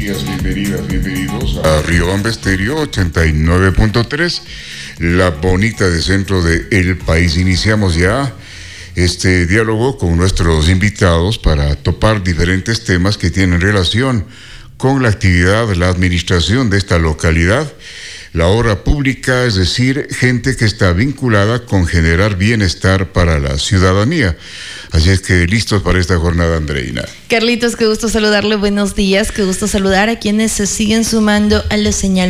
días, bienvenidas, bienvenidos a Riobamba Estéreo 89.3, la bonita de centro de El País. Iniciamos ya este diálogo con nuestros invitados para topar diferentes temas que tienen relación con la actividad, la administración de esta localidad, la obra pública, es decir, gente que está vinculada con generar bienestar para la ciudadanía. Así es que listos para esta jornada, Andreina. Carlitos, qué gusto saludarle, buenos días, qué gusto saludar a quienes se siguen sumando a la señal